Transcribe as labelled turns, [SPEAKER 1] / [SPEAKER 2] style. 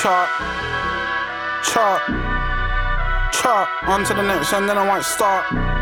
[SPEAKER 1] chart, chart, chart. On to the next and then I might start.